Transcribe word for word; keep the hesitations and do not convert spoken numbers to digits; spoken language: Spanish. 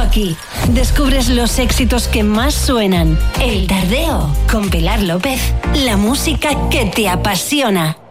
Aquí descubres los éxitos que más suenan. El Tardeo con Pilar López. La música que te apasiona.